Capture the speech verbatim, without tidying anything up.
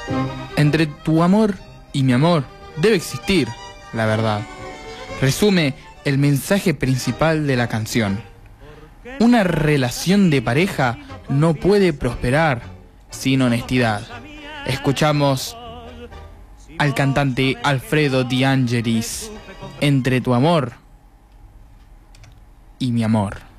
Entre tu amor y mi amor debe existir la verdad. Resume el mensaje principal de la canción. Una relación de pareja no puede prosperar sin honestidad. Escuchamos al cantante Alfredo De Angelis, Entre tu amor y mi amor.